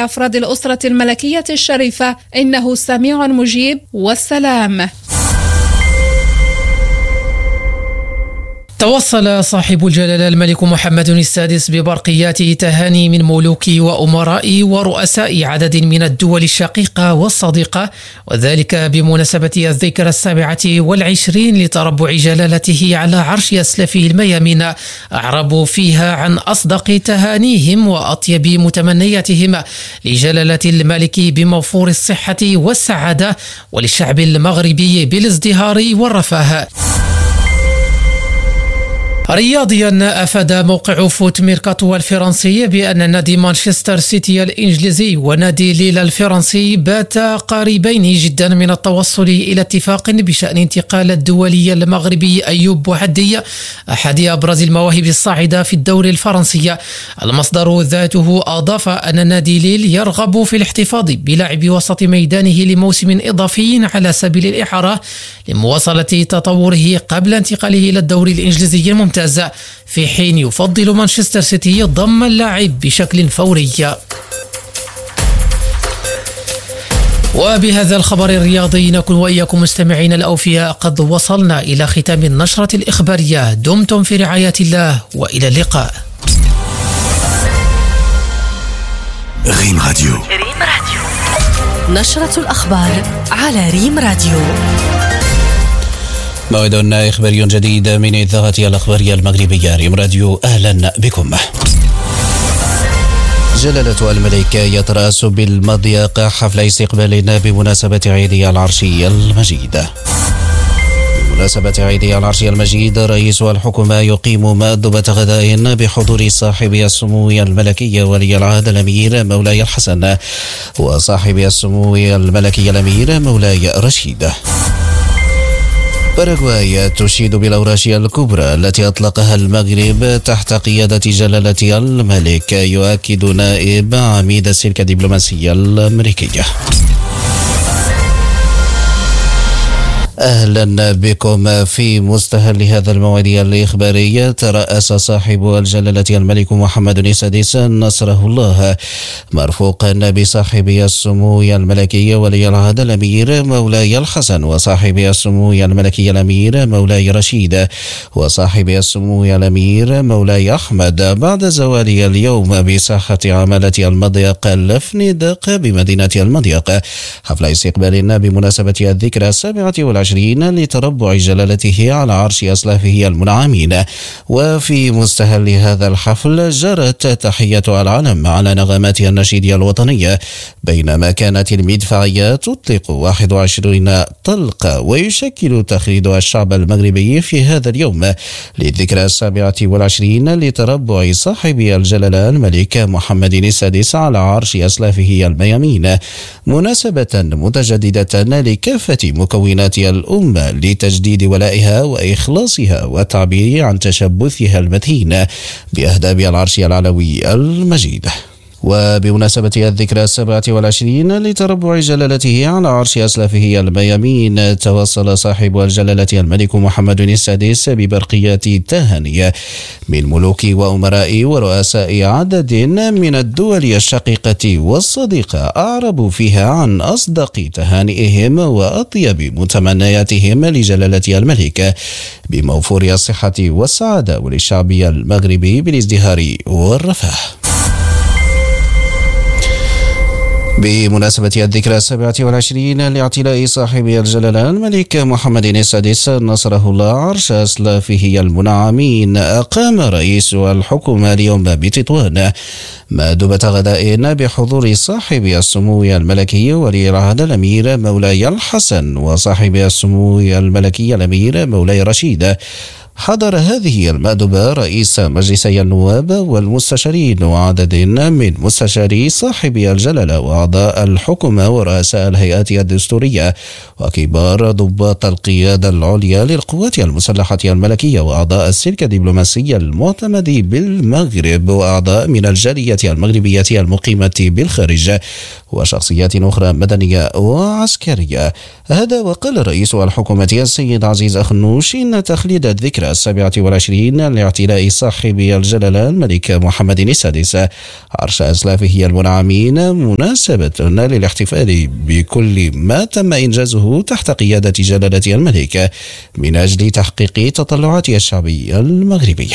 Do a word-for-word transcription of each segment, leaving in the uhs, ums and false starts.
لأفراد الأسرة الملكية الشريفة إنه سميع مجيب، والسلام. توصل صاحب الجلالة الملك محمد السادس ببرقيات تهاني من ملوك وأمراء ورؤساء عدد من الدول الشقيقة والصديقة، وذلك بمناسبة الذكرى السابعة والعشرين لتربع جلالته على عرش أسلافه الميامين، أعربوا فيها عن أصدق تهانيهم وأطيب متمنياتهم لجلالة الملك بموفور الصحة والسعادة، وللشعب المغربي بالازدهار والرفاه. رياضيا، أفاد موقع فوت ميركاتو الفرنسي بأن نادي مانشستر سيتي الإنجليزي ونادي ليل الفرنسي باتا قريبين جدا من التوصل إلى اتفاق بشأن انتقال الدولي المغربي أيوب بوحدي، أحد أبرز المواهب الصاعدة في الدوري الفرنسي. المصدر ذاته أضاف أن نادي ليل يرغب في الاحتفاظ بلاعب وسط ميدانه لموسم إضافي على سبيل الإحارة لمواصلة تطوره قبل انتقاله إلى الدوري الإنجليزي الممتاز، في حين يفضل مانشستر سيتي ضم اللاعب بشكل فوري. وبهذا الخبر الرياضي نكون وإياكم مستمعين الأوفياء قد وصلنا إلى ختام النشرة الإخبارية. دمتم في رعاية الله وإلى اللقاء. ريم راديو. ريم راديو. نشرة الأخبار على ريم راديو. موعد إخباري جديد من إذاعة الأخبارية المغربية ريم راديو، أهلا بكم. جلالة الملك يترأس بالمضيق حفل استقبال بمناسبة عيد العرش المجيد. بمناسبة عيد العرش المجيد، رئيس الحكومة يقيم مأدبة غداء بحضور صاحب السمو الملكي ولي العهد الأمير مولاي الحسن وصاحب السمو الملكي الأمير مولاي رشيد. باراغواي تشيد بالأوراش الكبرى التي أطلقها المغرب تحت قيادة جلالة الملك، يؤكد نائب عميد السلك الدبلوماسية الأمريكية. أهلا بكم. في مستهل هذا الموعد الإخباري، ترأس صاحب الجلالة الملك محمد السادس نصره الله مرفوقا بصاحب السمو الملكي ولي العهد الأمير مولاي الحسن وصاحب السمو الملكي الأمير مولاي رشيد وصاحب السمو الأمير مولاي أحمد بعد زوال اليوم بساحة عمالة المضيق الأفندق بمدينة المضيق، حفل استقبال بمناسبة الذكرى السابعة والعشرين لتربع جلالته على عرش أسلافه المنعمين. وفي مستهل هذا الحفل جرت تحية العلم على نغمات النشيد الوطني، بينما كانت المدفعية تطلق واحد وعشرين طلقة، ويشكل تخليد الشعب المغربي في هذا اليوم للذكرى السابعة والعشرين لتربع صاحب الجلالة الملك محمد السادس على عرش أسلافه الميامين، مناسبة متجددة لكافة مكونات الأمة لتجديد ولائها وإخلاصها والتعبير عن تشبثها المتين بأهداب العرش العلوي المجيد. وبمناسبة الذكرى السابعة والعشرين لتربع جلالته على عرش أسلافه الميامين، توصل صاحب الجلالة الملك محمد السادس ببرقيات تهاني من ملوك وأمراء ورؤساء عدد من الدول الشقيقة والصديقة، أعربوا فيها عن أصدق تهانئهم وأطيب متمنياتهم لجلالة الملك بموفور الصحة والسعادة وللشعب المغربي بالازدهار والرفاه. بمناسبة الذكرى السابعة والعشرين لاعتلاء صاحب الجلالة الملك محمد السادس نصره الله عرش أسلافه المنعمين، أقام رئيس الحكومة اليوم بتطوان مأدبة غداء بحضور صاحب السمو الملكي ولي العهد الأمير مولاي الحسن وصاحب السمو الملكي الأمير مولاي رشيد. حضر هذه المأدبة رئيس مجلسي النواب والمستشارين وعدد من مستشاري صاحب الجلالة وأعضاء الحكومة ورؤساء الهيئات الدستورية وكبار ضباط القيادة العليا للقوات المسلحة الملكية وأعضاء السلك الدبلوماسي المعتمد بالمغرب وأعضاء من الجالية المغربية المقيمة بالخارج وشخصيات أخرى مدنية وعسكرية. هذا وقال رئيس الحكومة السيد عزيز أخنوش إن تخليد الذكرى السابعة والعشرين لاعتلاء صاحب الجلالة الملك محمد السادس عرش أسلافه المنعمين مناسبة للاحتفال بكل ما تم إنجازه تحت قيادة جلالة الملك من أجل تحقيق تطلعات الشعبية المغربية.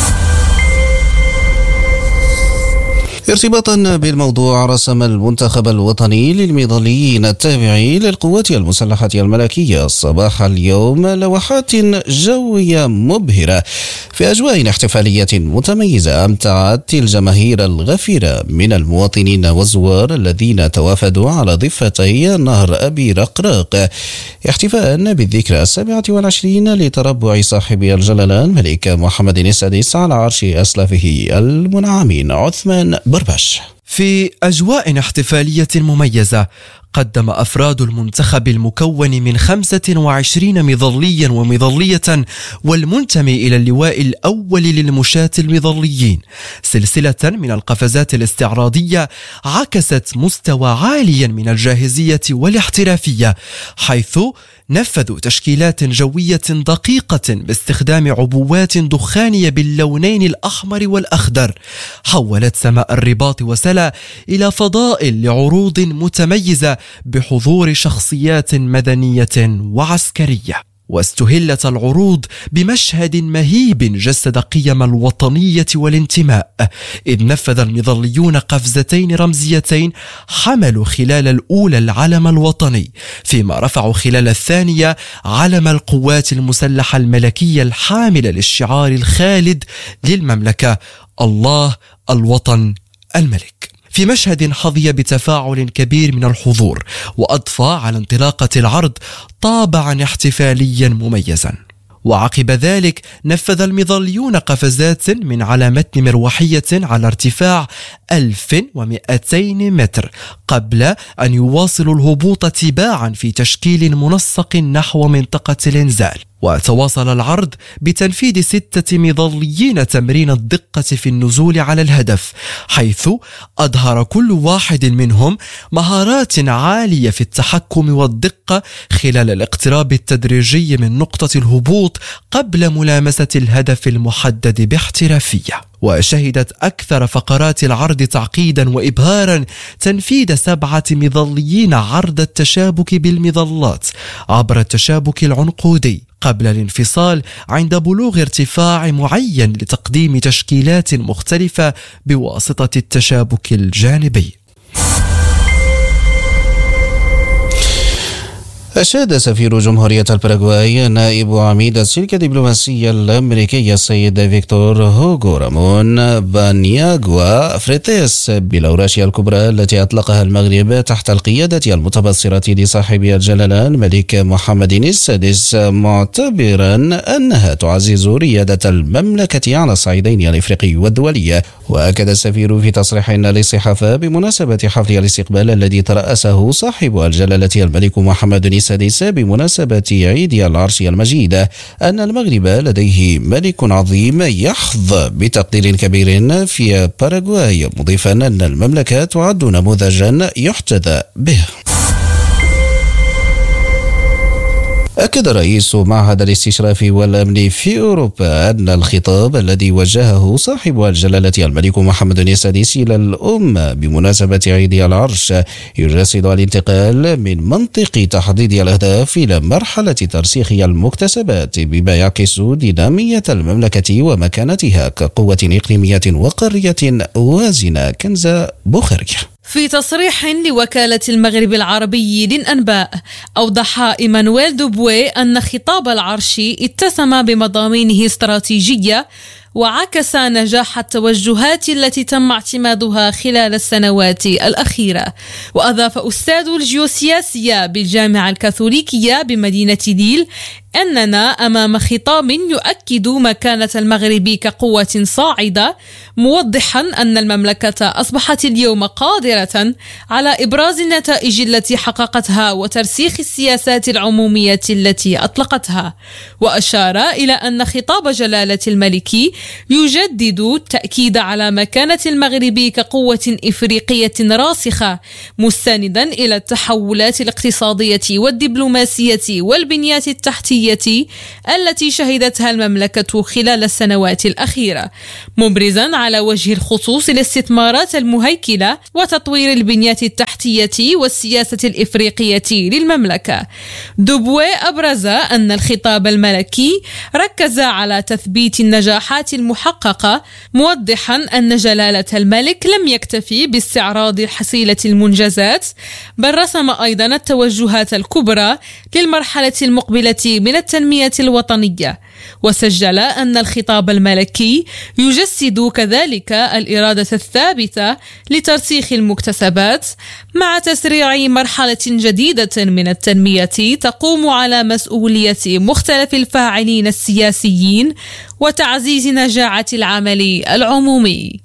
ارتباطا بالموضوع، رسم المنتخب الوطني للمظليين التابع للقوات المسلحة الملكية صباح اليوم لوحات جوية مبهرة في أجواء احتفالية متميزة أمتعت الجماهير الغفيرة من المواطنين والزوار الذين توافدوا على ضفتي نهر أبي رقراق احتفاء بالذكرى السابعة والعشرين لتربع صاحب الجلالة الملك محمد السادس على عرش أسلافه المنعمين. عثمان بربش. في أجواء احتفالية مميزة قدم أفراد المنتخب المكون من خمسة وعشرين مظليا ومظلية والمنتمي إلى اللواء الأول للمشاة المظليين سلسلة من القفزات الاستعراضية عكست مستوى عاليا من الجاهزية والاحترافية، حيث نفذوا تشكيلات جوية دقيقة باستخدام عبوات دخانية باللونين الأحمر والأخضر حولت سماء الرباط وسلا إلى فضاء لعروض متميزة بحضور شخصيات مدنية وعسكرية. واستهلت العروض بمشهد مهيب جسد قيم الوطنية والانتماء، إذ نفذ المظليون قفزتين رمزيتين حملوا خلال الأولى العلم الوطني، فيما رفعوا خلال الثانية علم القوات المسلحة الملكية الحامل للشعار الخالد للمملكة: الله الوطن الملك، في مشهد حظي بتفاعل كبير من الحضور وأضفى على انطلاقة العرض طابعا احتفاليا مميزا. وعقب ذلك نفذ المظليون قفزات من على متن مروحية على ارتفاع ألف ومئتين متر قبل أن يواصلوا الهبوط تباعا في تشكيل منسق نحو منطقة الإنزال. وتواصل العرض بتنفيذ ستة مظليين تمرين الدقة في النزول على الهدف، حيث أظهر كل واحد منهم مهارات عالية في التحكم والدقة خلال الاقتراب التدريجي من نقطة الهبوط قبل ملامسة الهدف المحدد باحترافية. وشهدت أكثر فقرات العرض تعقيدا وإبهارا تنفيذ سبعة مظليين عرض التشابك بالمظلات عبر التشابك العنقودي قبل الانفصال عند بلوغ ارتفاع معين لتقديم تشكيلات مختلفة بواسطة التشابك الجانبي. أشاد سفير جمهورية الباراغواي نائب عميد السلك الدبلوماسي الأمريكي السيد فيكتور هوغو رامون بانياغوا فريتيس بالأوراشيا الكبرى التي أطلقها المغرب تحت القيادة المتبصرة لصاحب الجلالة الملك محمد السادس، معتبرا أنها تعزز ريادة المملكة على الصعيدين الإفريقي والدولي. وأكد السفير في تصريح للصحافة بمناسبة حفل الاستقبال الذي ترأسه صاحب الجلالة الملك محمد السادس بمناسبة عيد العرش المجيد أن المغرب لديه ملك عظيم يحظى بتقدير كبير في باراغواي، مضيفا أن المملكة تعد نموذجا يحتذى به. أكد رئيس معهد الاستشراف والأمن في أوروبا أن الخطاب الذي وجهه صاحب الجلالة الملك محمد السادس إلى الأمة بمناسبة عيد العرش يجسد الانتقال من منطق تحديد الأهداف إلى مرحلة ترسيخ المكتسبات، بما يعكس دينامية المملكة ومكانتها كقوة إقليمية وقارية وازنة. كنزة بوخاري. في تصريح لوكالة المغرب العربي للأنباء، أوضح إيمانويل دوبوي أن خطاب العرش اتسم بمضامينه استراتيجية وعكس نجاح التوجهات التي تم اعتمادها خلال السنوات الأخيرة. وأضاف أستاذ الجيوسياسية بالجامعة الكاثوليكية بمدينة ليل أننا أمام خطاب يؤكد مكانة المغرب كقوة صاعدة، موضحا أن المملكة أصبحت اليوم قادرة على إبراز النتائج التي حققتها وترسيخ السياسات العمومية التي أطلقتها. وأشار إلى أن خطاب جلالة الملك يجدد التأكيد على مكانة المغرب كقوة إفريقية راسخة، مستندا إلى التحولات الاقتصادية والدبلوماسية والبنيات التحتية التي شهدتها المملكة خلال السنوات الأخيرة، مبرزا على وجه الخصوص الاستثمارات المهيكلة وتطوير البنيات التحتية والسياسة الإفريقية للمملكة. دوبوي أبرز أن الخطاب الملكي ركز على تثبيت النجاحات المحققة، موضحا أن جلالة الملك لم يكتفي باستعراض حصيلة المنجزات، بل رسم أيضا التوجهات الكبرى للمرحلة المقبلة من التنمية الوطنية. وسجل أن الخطاب الملكي يجسد كذلك الإرادة الثابتة لترسيخ المكتسبات مع تسريع مرحلة جديدة من التنمية تقوم على مسؤولية مختلف الفاعلين السياسيين وتعزيز نجاعة العمل العمومي.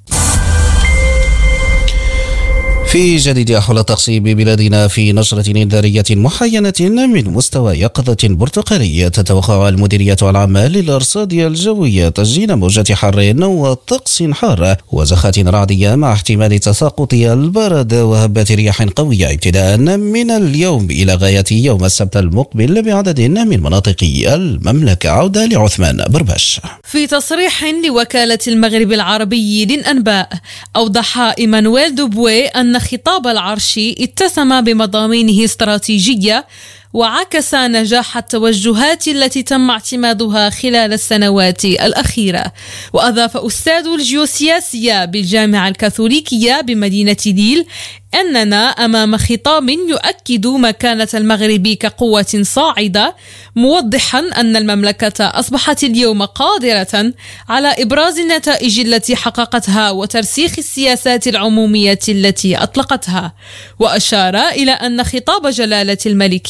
في جديد حول تقسيم بلادنا في نشرة إنذارية محينة من مستوى يقظة برتقالية، تتوقع المديرية العامة للأرصاد الجوية تسجيل موجة حر وطقس حار وزخات رعدية مع احتمال تساقط البرد وهبات رياح قوية ابتداء من اليوم إلى غاية يوم السبت المقبل بعدد من مناطق المملكة. عودة لعثمان بربش. في تصريح لوكالة المغرب العربي للأنباء، أوضح إيمانويل دوبوي أن خطاب العرش اتسم بمضامينه استراتيجية وعكس نجاح التوجهات التي تم اعتمادها خلال السنوات الأخيرة. وأضاف أستاذ الجيوسياسية بالجامعة الكاثوليكية بمدينة ليل أننا أمام خطاب يؤكد مكانة المغرب كقوة صاعدة، موضحا أن المملكة أصبحت اليوم قادرة على إبراز النتائج التي حققتها وترسيخ السياسات العمومية التي أطلقتها. وأشار إلى أن خطاب جلالة الملك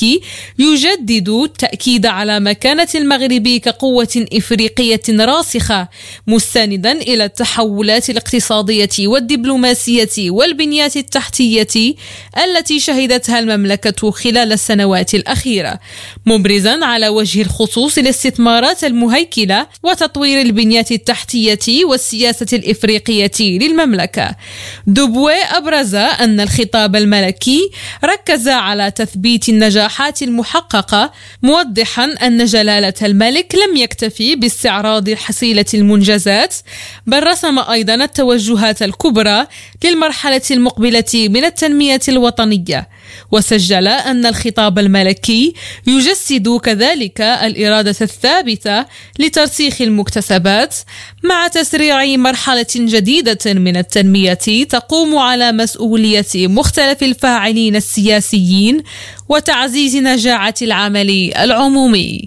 يجدد التأكيد على مكانة المغرب كقوة إفريقية راسخة، مستندا إلى التحولات الاقتصادية والدبلوماسية والبنيات التحتية التي شهدتها المملكة خلال السنوات الأخيرة، مبرزا على وجه الخصوص الاستثمارات المهيكلة وتطوير البنيات التحتية والسياسة الإفريقية للمملكة. دوبوي أبرز أن الخطاب الملكي ركز على تثبيت النجاحات المحققة، موضحا أن جلالة الملك لم يكتفي باستعراض حصيلة المنجزات، بل رسم أيضا التوجهات الكبرى للمرحلة المقبلة من التنمية الوطنية. وسجل أن الخطاب الملكي يجسد كذلك الإرادة الثابتة لترسيخ المكتسبات مع تسريع مرحلة جديدة من التنمية تقوم على مسؤولية مختلف الفاعلين السياسيين وتعزيز نجاعة العمل العمومي.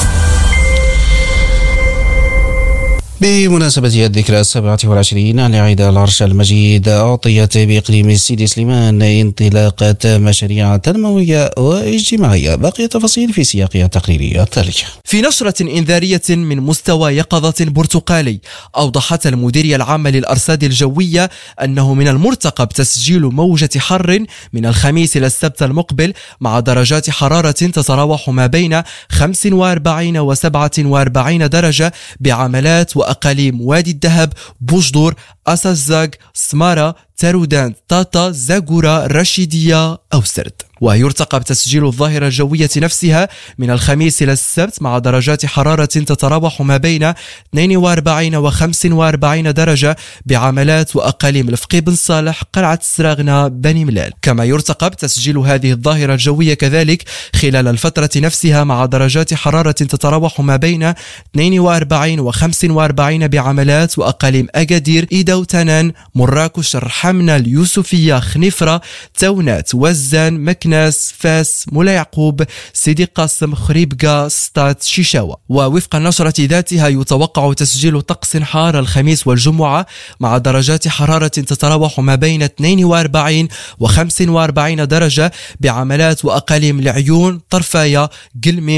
بمناسبة الذكرى السابعة والعشرين لعيد العرش المجيد، أعطيت بإقليم سيدي سليمان انطلاقة مشاريع تنموية واجتماعية. باقي التفاصيل في سياق التقرير التالي. في نشرة إنذارية من مستوى يقظة برتقالي، أوضحت المديرية العامة للأرصاد الجوية أنه من المرتقب تسجيل موجة حر من الخميس إلى السبت المقبل مع درجات حرارة تتراوح ما بين خمسة وأربعين و سبعة وأربعين درجة بعملات وأقاليم وادي الذهب، بوجدور، أساسزاغ، سمارة، تارودان، طاطا، زاغورا، رشيدية أو سرد. ويرتقب تسجيل الظاهرة الجوية نفسها من الخميس إلى السبت مع درجات حرارة تتراوح ما بين اثنين وأربعين و خمسة وأربعين درجة بعملات وأقاليم الفقي بن صالح، قلعة السراغنة، بني ملال. كما يرتقب تسجيل هذه الظاهرة الجوية كذلك خلال الفترة نفسها مع درجات حرارة تتراوح ما بين اثنين وأربعين و خمسة وأربعين بعملات وأقاليم أكادير، إيدا وتنان، مراكش، الرحمنة، اليوسفية، خنفرة، تونات، وزان، مكناس، فاس، مولا يعقوب، سيدي قاسم، خريبكا، ستات، شيشاوة. ووفق النشرة ذاتها يتوقع تسجيل طقس حار الخميس والجمعة مع درجات حرارة تتراوح ما بين اثنين وأربعين و خمسة وأربعين درجة بعملات وأقاليم العيون، طرفاية، قلميم،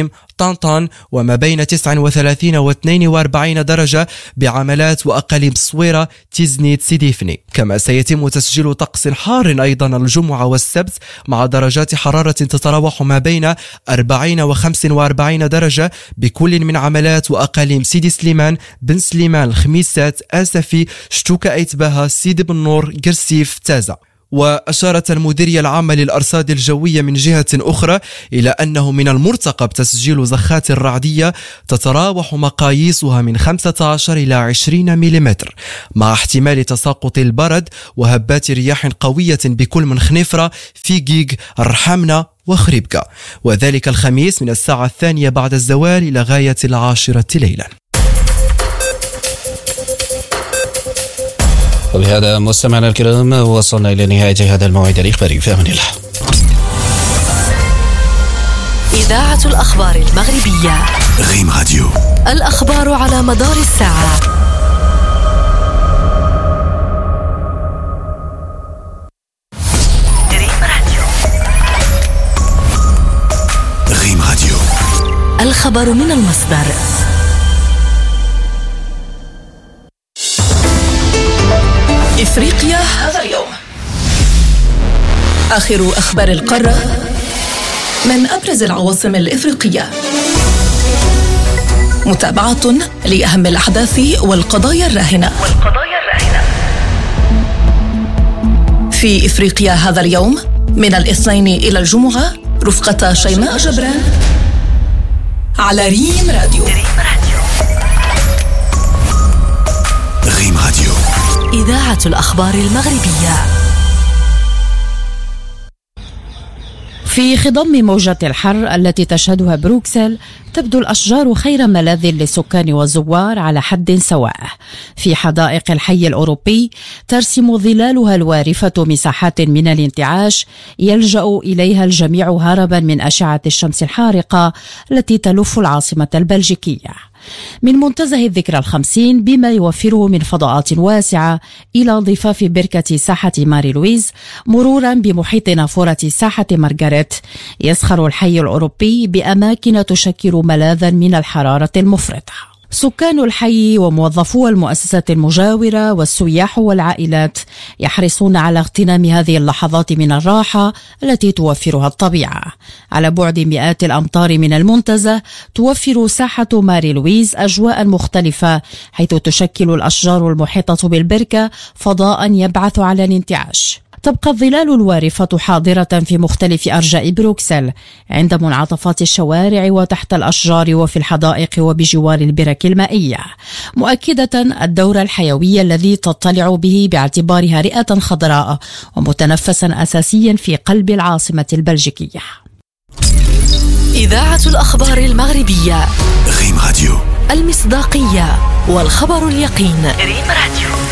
قسطنطين وما بين تسعة وثلاثين و اثنين وأربعين درجة بعملات وأقاليم الصويرة تيزنيت سيديفني. كما سيتم تسجيل طقس حار أيضا الجمعة والسبت مع درجات حرارة تتراوح ما بين أربعين و خمسة وأربعين درجة بكل من عملات وأقاليم سيدي سليمان، بن سليمان، الخميسات، آسفي، شتوكا، أيتباها، سيدي بن نور، قرسيف، تازا. وأشارت المديرية العامة للأرصاد الجوية من جهة أخرى إلى أنه من المرتقب تسجيل زخات رعدية تتراوح مقاييسها من خمسة عشر إلى عشرين مليمتر، مع احتمال تساقط البرد وهبات رياح قوية بكل من خنيفرة، فيجيج، الرحمنة وخريبكا، وذلك الخميس من الساعة الثانية بعد الزوال إلى غاية العاشرة ليلا. وبهذا مستمعنا الكرام وصلنا إلى نهاية هذا الموعد الإخباري، في أمان الله. إذاعة الأخبار المغربية ريم راديو، الأخبار على مدار الساعة. ريم راديو، الخبر من المصدر. إفريقيا هذا اليوم، آخر أخبار القارة من أبرز العواصم الإفريقية، متابعة لأهم الأحداث والقضايا الراهنة في إفريقيا هذا اليوم من الاثنين إلى الجمعة، رفقة شيماء جبران على ريم راديو. ريم راديو، إذاعة الأخبار المغربية. في خضم موجة الحر التي تشهدها بروكسل، تبدو الأشجار خير ملاذ للسكان والزوار على حد سواء. في حدائق الحي الأوروبي ترسم ظلالها الوارفة مساحات من الانتعاش يلجأ إليها الجميع هربا من أشعة الشمس الحارقة التي تلف العاصمة البلجيكية. من منتزه الذكرى الخمسين بما يوفره من فضاءات واسعة إلى ضفاف بركة ساحة ماري لويز مرورا بمحيط نافورة ساحة مارغاريت، يسخر الحي الأوروبي بأماكن تشكل ملاذا من الحرارة المفرطة. سكان الحي وموظفو المؤسسات المجاورة والسياح والعائلات يحرصون على اغتنام هذه اللحظات من الراحة التي توفرها الطبيعة. على بعد مئات الأمتار من المنتزه توفر ساحة ماري لويز أجواء مختلفة، حيث تشكل الأشجار المحيطة بالبركة فضاء يبعث على الانتعاش. تبقى الظلال الوارفة حاضرة في مختلف أرجاء بروكسل، عند منعطفات الشوارع وتحت الأشجار وفي الحدائق وبجوار البرك المائية، مؤكدة الدور الحيوي الذي تطلع به باعتبارها رئة خضراء ومتنفسا أساسيا في قلب العاصمة البلجيكية. إذاعة الأخبار المغربية، ريم راديو، المصداقية والخبر اليقين. ريم راديو.